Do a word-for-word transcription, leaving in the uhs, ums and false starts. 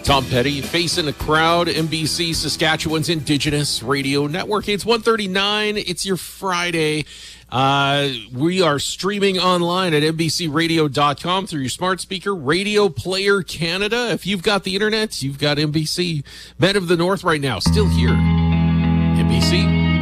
Tom Petty, Facing a Crowd, N B C, Saskatchewan's Indigenous Radio Network. It's one thirty-nine. It's your Friday. Uh, we are streaming online at N B C radio dot com through your smart speaker, Radio Player Canada. If you've got the internet, you've got N B C. Men of the North right now, still here. N B C.